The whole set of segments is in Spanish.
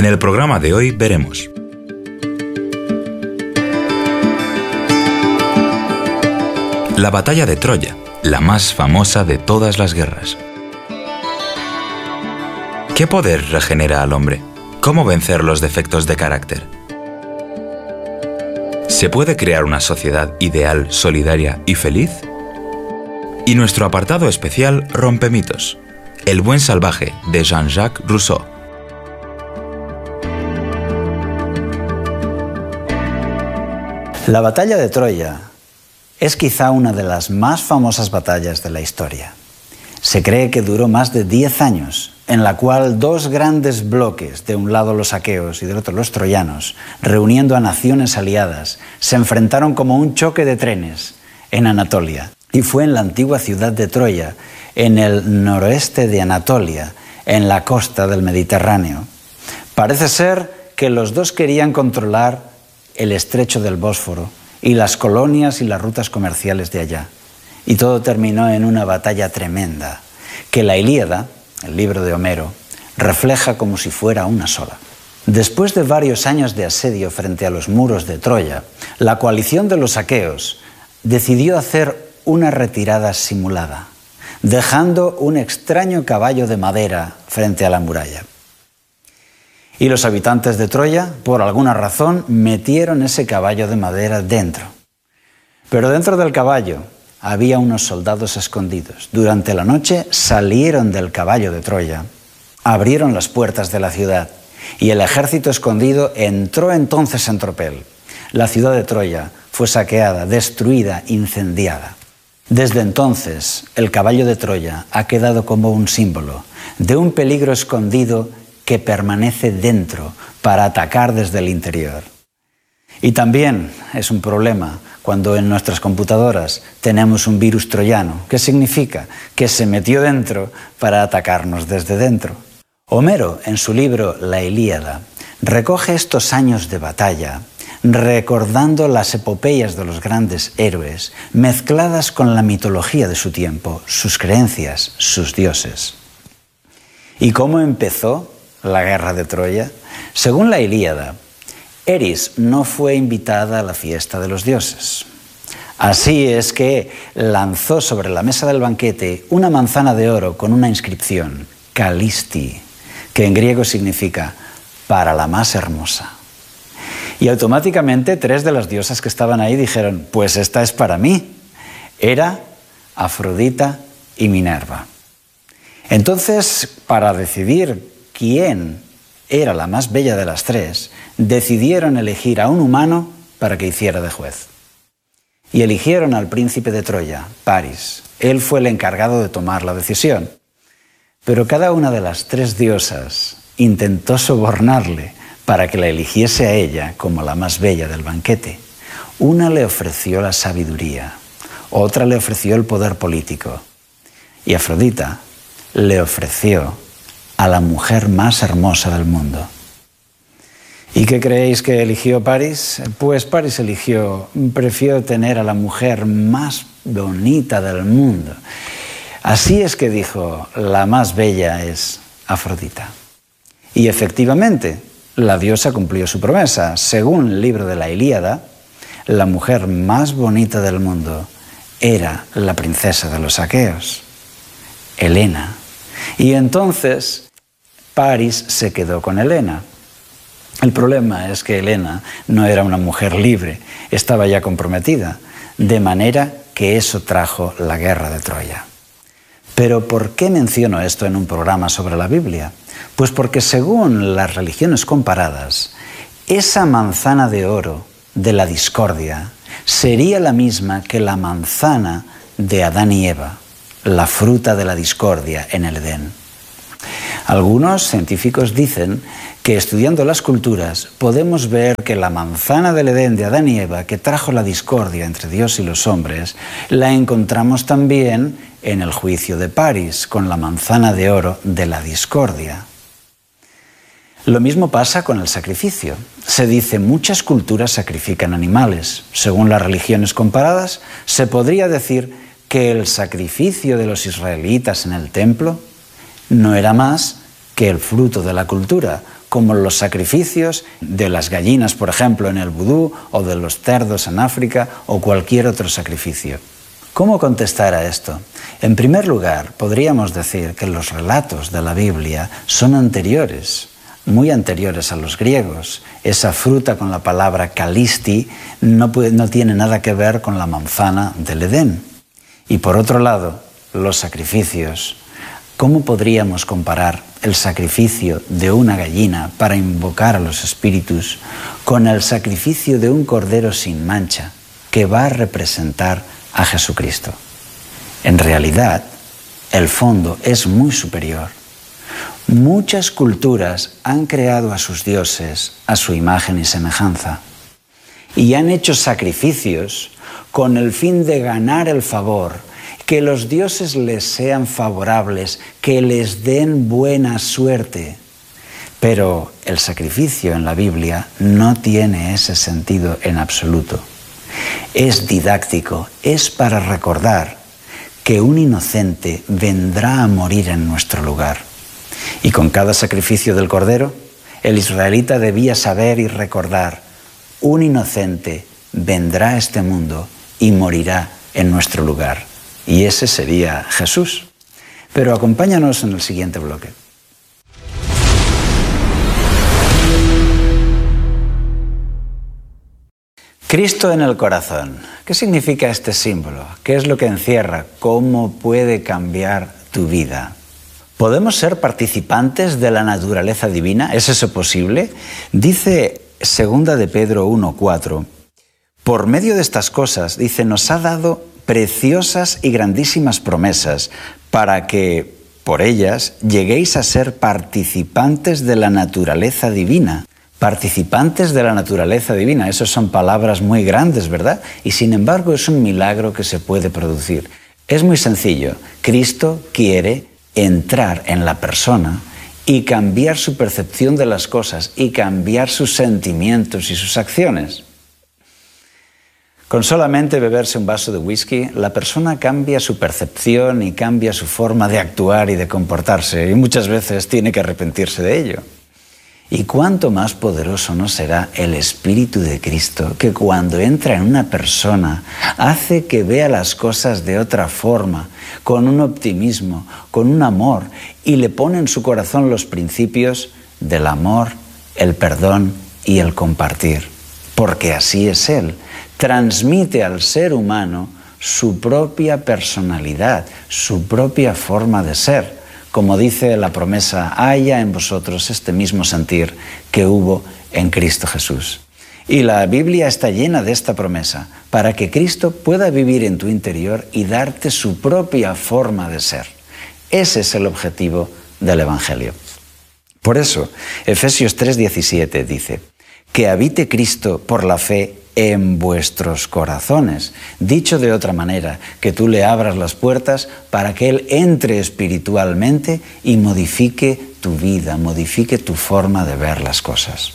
En el programa de hoy veremos: la batalla de Troya, la más famosa de todas las guerras. ¿Qué poder regenera al hombre? ¿Cómo vencer los defectos de carácter? ¿Se puede crear una sociedad ideal, solidaria y feliz? Y nuestro apartado especial Rompe mitos, El buen salvaje, de Jean-Jacques Rousseau. La batalla de Troya es quizá una de las más famosas batallas de la historia. Se cree que duró más de 10 años, en la cual dos grandes bloques, de un lado los aqueos y del otro los troyanos, reuniendo a naciones aliadas, se enfrentaron como un choque de trenes en Anatolia. Y fue en la antigua ciudad de Troya, en el noroeste de Anatolia, en la costa del Mediterráneo. Parece ser que los dos querían controlar el estrecho del Bósforo y las colonias y las rutas comerciales de allá. Y todo terminó en una batalla tremenda, que la Ilíada, el libro de Homero, refleja como si fuera una sola. Después de varios años de asedio frente a los muros de Troya, la coalición de los aqueos decidió hacer una retirada simulada, dejando un extraño caballo de madera frente a la muralla. Y los habitantes de Troya, por alguna razón, metieron ese caballo de madera dentro. Pero dentro del caballo había unos soldados escondidos. Durante la noche salieron del caballo de Troya, abrieron las puertas de la ciudad y el ejército escondido entró entonces en tropel. La ciudad de Troya fue saqueada, destruida, incendiada. Desde entonces, el caballo de Troya ha quedado como un símbolo de un peligro escondido que permanece dentro para atacar desde el interior. Y también es un problema cuando en nuestras computadoras tenemos un virus troyano. ¿Qué significa? Que se metió dentro para atacarnos desde dentro. Homero, en su libro La Ilíada, recoge estos años de batalla, recordando las epopeyas de los grandes héroes, mezcladas con la mitología de su tiempo, sus creencias, sus dioses. ¿Y cómo empezó la guerra de Troya? Según la Ilíada, Eris no fue invitada a la fiesta de los dioses. Así es que lanzó sobre la mesa del banquete una manzana de oro con una inscripción, Kalisti, que en griego significa para la más hermosa. Y automáticamente 3 de las diosas que estaban ahí dijeron, pues esta es para mí. Hera, Afrodita y Minerva. Entonces, para decidir quién era la más bella de las 3, decidieron elegir a un humano para que hiciera de juez. Y eligieron al príncipe de Troya, Paris. Él fue el encargado de tomar la decisión. Pero cada una de las 3 diosas intentó sobornarle para que la eligiese a ella como la más bella del banquete. Una le ofreció la sabiduría, otra le ofreció el poder político, y Afrodita le ofreció a la mujer más hermosa del mundo. ¿Y qué creéis que eligió Paris? Pues Paris prefirió tener a la mujer más bonita del mundo. Así es que dijo, la más bella es Afrodita. Y efectivamente, la diosa cumplió su promesa. Según el libro de la Ilíada, la mujer más bonita del mundo era la princesa de los aqueos, Helena. Y entonces Paris se quedó con Helena. El problema es que Helena no era una mujer libre, estaba ya comprometida, de manera que eso trajo la guerra de Troya. Pero ¿por qué menciono esto en un programa sobre la Biblia? Pues porque según las religiones comparadas, esa manzana de oro de la discordia sería la misma que la manzana de Adán y Eva, la fruta de la discordia en el Edén. Algunos científicos dicen que estudiando las culturas podemos ver que la manzana del Edén de Adán y Eva, que trajo la discordia entre Dios y los hombres, la encontramos también en el juicio de Paris, con la manzana de oro de la discordia. Lo mismo pasa con el sacrificio. Se dice muchas culturas sacrifican animales. Según las religiones comparadas, se podría decir que el sacrificio de los israelitas en el templo no era más que el fruto de la cultura, como los sacrificios de las gallinas, por ejemplo, en el vudú, o de los cerdos en África, o cualquier otro sacrificio. ¿Cómo contestar a esto? En primer lugar, podríamos decir que los relatos de la Biblia son anteriores, muy anteriores a los griegos. Esa fruta con la palabra kalisti no tiene nada que ver con la manzana del Edén. Y por otro lado, los sacrificios. ¿Cómo podríamos comparar el sacrificio de una gallina para invocar a los espíritus con el sacrificio de un cordero sin mancha que va a representar a Jesucristo? En realidad, el fondo es muy superior. Muchas culturas han creado a sus dioses a su imagen y semejanza y han hecho sacrificios con el fin de ganar el favor, que los dioses les sean favorables, que les den buena suerte. Pero el sacrificio en la Biblia no tiene ese sentido en absoluto. Es didáctico, es para recordar que un inocente vendrá a morir en nuestro lugar. Y con cada sacrificio del cordero, el israelita debía saber y recordar: un inocente vendrá a este mundo y morirá en nuestro lugar. Y ese sería Jesús. Pero acompáñanos en el siguiente bloque. Cristo en el corazón. ¿Qué significa este símbolo? ¿Qué es lo que encierra? ¿Cómo puede cambiar tu vida? ¿Podemos ser participantes de la naturaleza divina? ¿Es eso posible? Dice 2 de Pedro 1:4. Por medio de estas cosas, dice, nos ha dado preciosas y grandísimas promesas para que, por ellas, lleguéis a ser participantes de la naturaleza divina. Participantes de la naturaleza divina. Esas son palabras muy grandes, ¿verdad? Y sin embargo es un milagro que se puede producir. Es muy sencillo. Cristo quiere entrar en la persona y cambiar su percepción de las cosas y cambiar sus sentimientos y sus acciones. Con solamente beberse un vaso de whisky, la persona cambia su percepción y cambia su forma de actuar y de comportarse, y muchas veces tiene que arrepentirse de ello. Y cuánto más poderoso no será el Espíritu de Cristo, que cuando entra en una persona hace que vea las cosas de otra forma, con un optimismo, con un amor, y le pone en su corazón los principios del amor, el perdón y el compartir. Porque así es Él. Transmite al ser humano su propia personalidad, su propia forma de ser. Como dice la promesa, haya en vosotros este mismo sentir que hubo en Cristo Jesús. Y la Biblia está llena de esta promesa, para que Cristo pueda vivir en tu interior y darte su propia forma de ser. Ese es el objetivo del Evangelio. Por eso, Efesios 3:17 dice, que habite Cristo por la fe en vuestros corazones. Dicho de otra manera, que tú le abras las puertas para que Él entre espiritualmente y modifique tu vida, modifique tu forma de ver las cosas.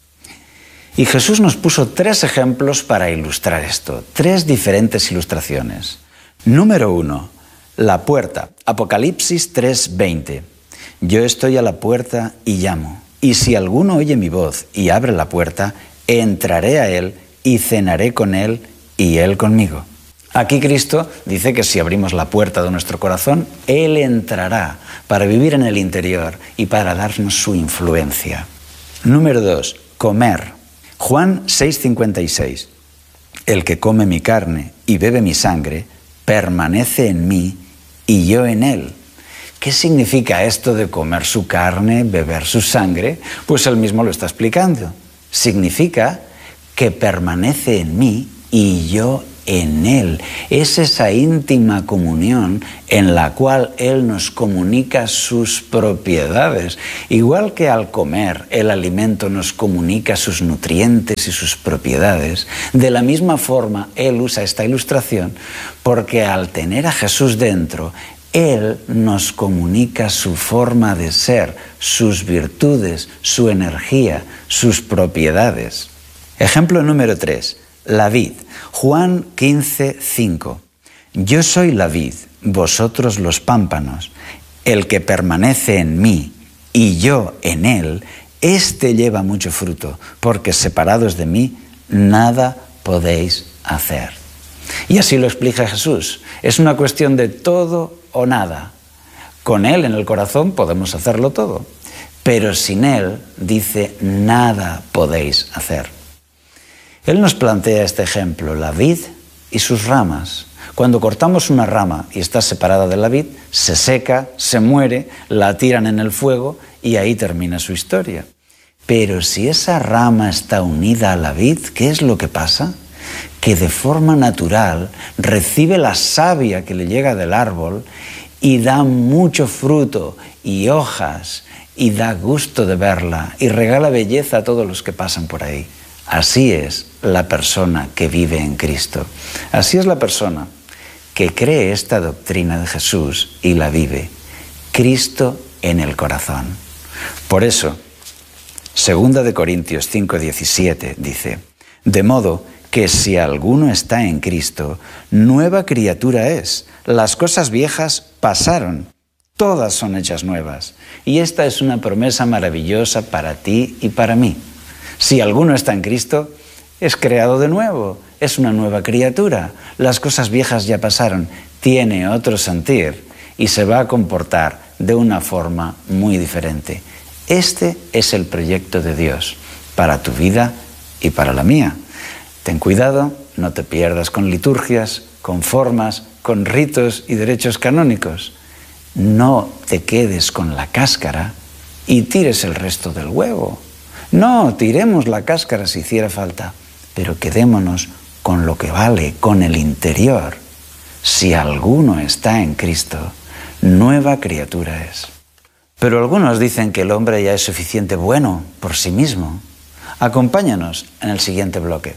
Y Jesús nos puso 3 ejemplos para ilustrar esto, 3 diferentes ilustraciones. Número 1, la puerta. Apocalipsis 3:20. Yo estoy a la puerta y llamo, y si alguno oye mi voz y abre la puerta, entraré a él y cenaré con él y él conmigo. Aquí Cristo dice que si abrimos la puerta de nuestro corazón, Él entrará para vivir en el interior y para darnos su influencia. Número 2, comer. Juan 6:56. El que come mi carne y bebe mi sangre, permanece en mí y yo en él. ¿Qué significa esto de comer su carne, beber su sangre? Pues Él mismo lo está explicando. Significa que permanece en mí y yo en Él. Es esa íntima comunión en la cual Él nos comunica sus propiedades. Igual que al comer el alimento nos comunica sus nutrientes y sus propiedades, de la misma forma Él usa esta ilustración porque al tener a Jesús dentro, Él nos comunica su forma de ser, sus virtudes, su energía, sus propiedades. Ejemplo número 3, la vid. Juan 15:5. Yo soy la vid, vosotros los pámpanos. El que permanece en mí y yo en él, Este lleva mucho fruto, porque separados de mí, nada podéis hacer. Y así lo explica Jesús. Es una cuestión de todo o nada. Con Él en el corazón podemos hacerlo todo, pero sin Él, dice, nada podéis hacer. Él nos plantea este ejemplo, la vid y sus ramas. Cuando cortamos una rama y está separada de la vid, se seca, se muere, la tiran en el fuego y ahí termina su historia. Pero si esa rama está unida a la vid, ¿qué es lo que pasa? Que de forma natural recibe la savia que le llega del árbol y da mucho fruto y hojas y da gusto de verla y regala belleza a todos los que pasan por ahí. Así es la persona que vive en Cristo. Así es la persona que cree esta doctrina de Jesús y la vive. Cristo en el corazón. Por eso, 2 Corintios 5:17 dice, de modo que si alguno está en Cristo, nueva criatura es. Las cosas viejas pasaron, todas son hechas nuevas. Y esta es una promesa maravillosa para ti y para mí. Si alguno está en Cristo, es creado de nuevo, es una nueva criatura. Las cosas viejas ya pasaron, tiene otro sentir y se va a comportar de una forma muy diferente. Este es el proyecto de Dios para tu vida y para la mía. Ten cuidado, no te pierdas con liturgias, con formas, con ritos y derechos canónicos. No te quedes con la cáscara y tires el resto del huevo. No, tiremos la cáscara si hiciera falta, pero quedémonos con lo que vale, con el interior. Si alguno está en Cristo, nueva criatura es. Pero algunos dicen que el hombre ya es suficiente bueno por sí mismo. Acompáñanos en el siguiente bloque.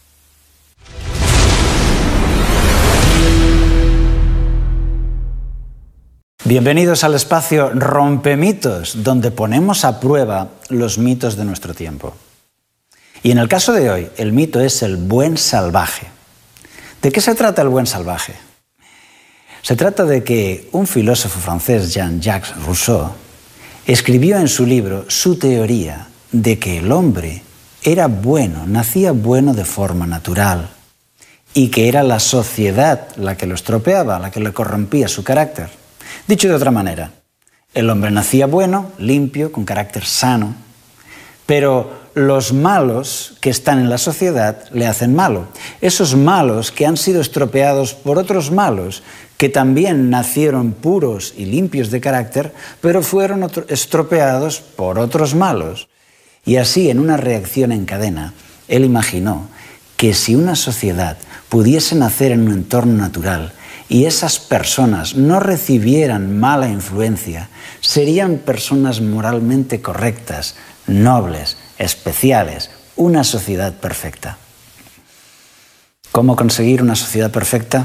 Bienvenidos al espacio Rompemitos, donde ponemos a prueba los mitos de nuestro tiempo. Y en el caso de hoy, el mito es el buen salvaje. ¿De qué se trata el buen salvaje? Se trata de que un filósofo francés, Jean-Jacques Rousseau, escribió en su libro su teoría de que el hombre era bueno, nacía bueno de forma natural, y que era la sociedad la que lo estropeaba, la que le corrompía su carácter. Dicho de otra manera, el hombre nacía bueno, limpio, con carácter sano, pero los malos que están en la sociedad le hacen malo. Esos malos que han sido estropeados por otros malos, que también nacieron puros y limpios de carácter, pero fueron estropeados por otros malos. Y así, en una reacción en cadena, él imaginó que si una sociedad pudiese nacer en un entorno natural y esas personas no recibieran mala influencia, serían personas moralmente correctas, nobles, especiales, una sociedad perfecta. ¿Cómo conseguir una sociedad perfecta?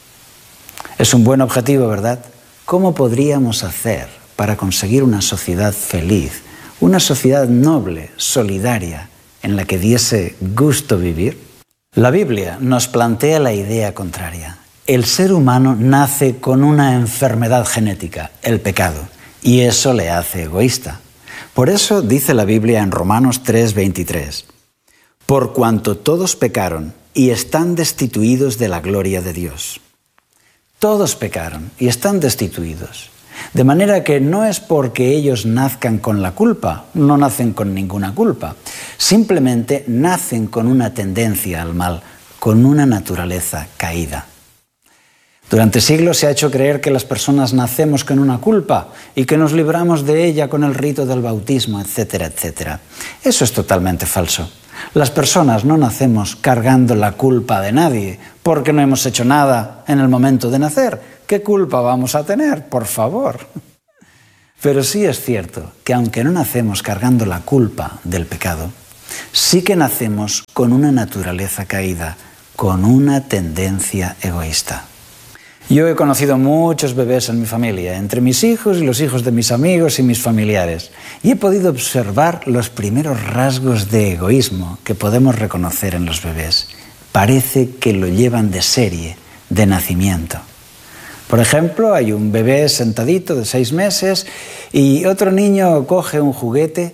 Es un buen objetivo, ¿verdad? ¿Cómo podríamos hacer para conseguir una sociedad feliz, una sociedad noble, solidaria, en la que diese gusto vivir? La Biblia nos plantea la idea contraria. El ser humano nace con una enfermedad genética, el pecado, y eso le hace egoísta. Por eso dice la Biblia en Romanos 3:23, por cuanto todos pecaron y están destituidos de la gloria de Dios. Todos pecaron y están destituidos. De manera que no es porque ellos nazcan con la culpa, no nacen con ninguna culpa. Simplemente nacen con una tendencia al mal, con una naturaleza caída. Durante siglos se ha hecho creer que las personas nacemos con una culpa y que nos libramos de ella con el rito del bautismo, etcétera, etcétera. Eso es totalmente falso. Las personas no nacemos cargando la culpa de nadie porque no hemos hecho nada en el momento de nacer. ¿Qué culpa vamos a tener? Por favor. Pero sí es cierto que aunque no nacemos cargando la culpa del pecado, sí que nacemos con una naturaleza caída, con una tendencia egoísta. Yo he conocido muchos bebés en mi familia, entre mis hijos y los hijos de mis amigos y mis familiares, y he podido observar los primeros rasgos de egoísmo que podemos reconocer en los bebés. Parece que lo llevan de serie, de nacimiento. Por ejemplo, hay un bebé sentadito de 6 meses y otro niño coge un juguete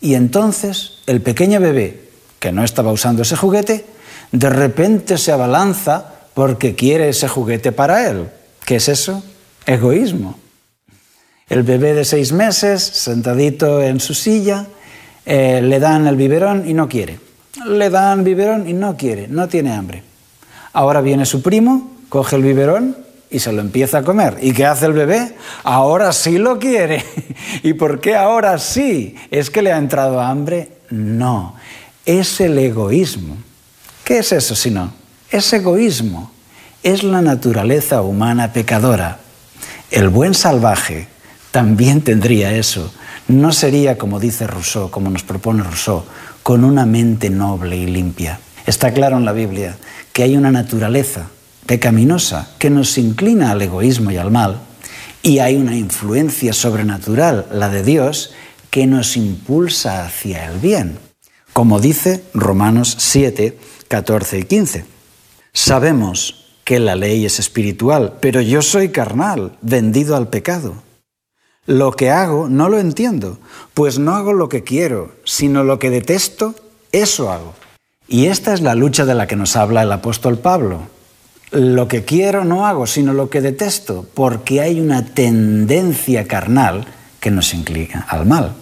Y entonces el pequeño bebé, que no estaba usando ese juguete, de repente se abalanza porque quiere ese juguete para él. ¿Qué es eso? Egoísmo. El bebé de 6 meses, sentadito en su silla, le dan el biberón y no quiere. Le dan biberón y no quiere, no tiene hambre. Ahora viene su primo, coge el biberón y se lo empieza a comer. ¿Y qué hace el bebé? Ahora sí lo quiere. ¿Y por qué ahora sí? ¿Es que le ha entrado hambre? No, es el egoísmo. ¿Qué es eso si no? Es egoísmo. Es la naturaleza humana pecadora. El buen salvaje también tendría eso. No sería, como dice Rousseau, como nos propone Rousseau, con una mente noble y limpia. Está claro en la Biblia que hay una naturaleza pecaminosa que nos inclina al egoísmo y al mal, y hay una influencia sobrenatural, la de Dios, que nos impulsa hacia el bien. Como dice Romanos 7, 14 y 15. Sabemos que la ley es espiritual, pero yo soy carnal, vendido al pecado. Lo que hago no lo entiendo, pues no hago lo que quiero, sino lo que detesto, eso hago. Y esta es la lucha de la que nos habla el apóstol Pablo. Lo que quiero no hago, sino lo que detesto, porque hay una tendencia carnal que nos inclina al mal.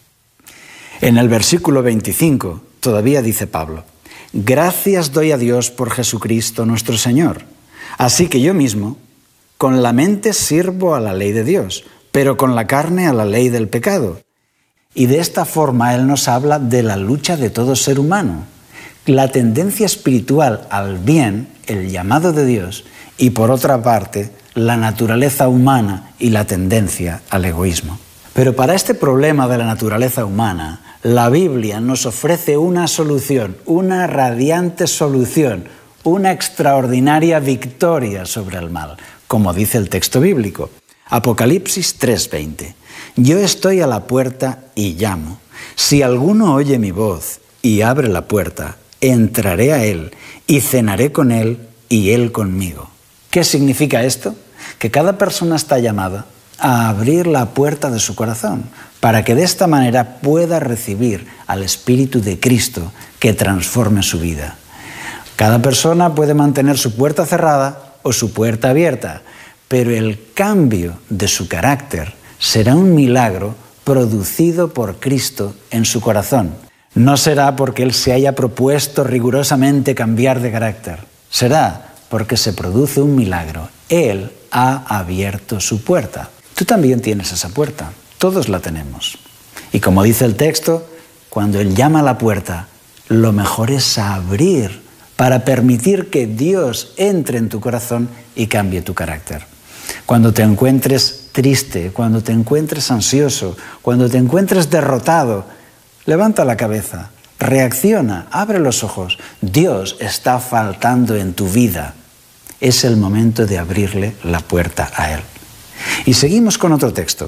En el versículo 25 todavía dice Pablo: gracias doy a Dios por Jesucristo nuestro Señor. Así que yo mismo, con la mente sirvo a la ley de Dios, pero con la carne a la ley del pecado. Y de esta forma Él nos habla de la lucha de todo ser humano. La tendencia espiritual al bien, el llamado de Dios, y por otra parte, la naturaleza humana y la tendencia al egoísmo. Pero para este problema de la naturaleza humana, la Biblia nos ofrece una solución, una radiante solución, una extraordinaria victoria sobre el mal, como dice el texto bíblico. Apocalipsis 3:20. Yo estoy a la puerta y llamo. Si alguno oye mi voz y abre la puerta, entraré a él y cenaré con él y él conmigo. ¿Qué significa esto? Que cada persona está llamada a abrir la puerta de su corazón para que de esta manera pueda recibir al Espíritu de Cristo que transforme su vida. Cada persona puede mantener su puerta cerrada o su puerta abierta, pero el cambio de su carácter será un milagro producido por Cristo en su corazón. No será porque Él se haya propuesto rigurosamente cambiar de carácter. Será porque se produce un milagro. Él ha abierto su puerta. Tú también tienes esa puerta. Todos la tenemos. Y como dice el texto, cuando Él llama a la puerta, lo mejor es abrir para permitir que Dios entre en tu corazón y cambie tu carácter. Cuando te encuentres triste, cuando te encuentres ansioso, cuando te encuentres derrotado, levanta la cabeza, reacciona, abre los ojos. Dios está faltando en tu vida. Es el momento de abrirle la puerta a Él. Y seguimos con otro texto.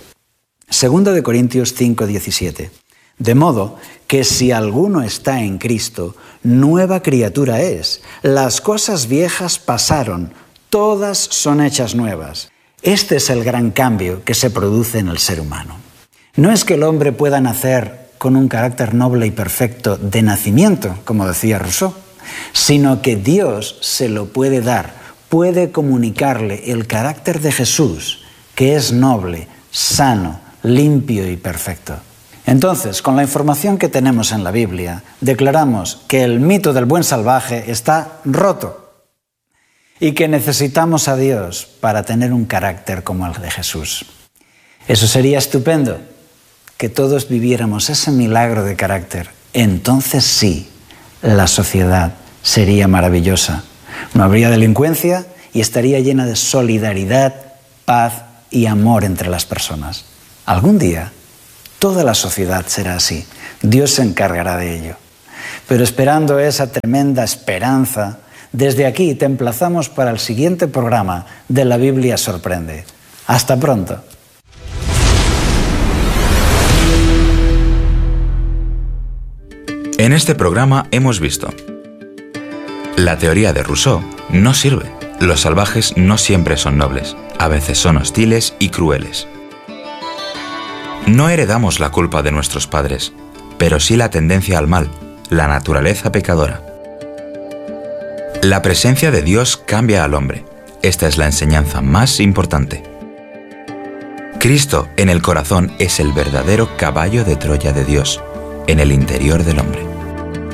2 Corintios 5:17. De modo que si alguno está en Cristo, nueva criatura es. Las cosas viejas pasaron, todas son hechas nuevas. Este es el gran cambio que se produce en el ser humano. No es que el hombre pueda nacer con un carácter noble y perfecto de nacimiento, como decía Rousseau, sino que Dios se lo puede dar, puede comunicarle el carácter de Jesús, que es noble, sano, limpio y perfecto. Entonces, con la información que tenemos en la Biblia, declaramos que el mito del buen salvaje está roto y que necesitamos a Dios para tener un carácter como el de Jesús. Eso sería estupendo, que todos viviéramos ese milagro de carácter. Entonces sí, la sociedad sería maravillosa. No habría delincuencia y estaría llena de solidaridad, paz y amor entre las personas. Algún día, toda la sociedad será así. Dios se encargará de ello. Pero esperando esa tremenda esperanza, desde aquí te emplazamos para el siguiente programa de La Biblia Sorprende. Hasta pronto. En este programa hemos visto: la teoría de Rousseau no sirve. Los salvajes no siempre son nobles, a veces son hostiles y crueles. No heredamos la culpa de nuestros padres. pero sí la tendencia al mal, la naturaleza pecadora. La presencia de Dios cambia al hombre. Esta es la enseñanza más importante. Cristo en el corazón es el verdadero caballo de Troya de Dios, en el interior del hombre.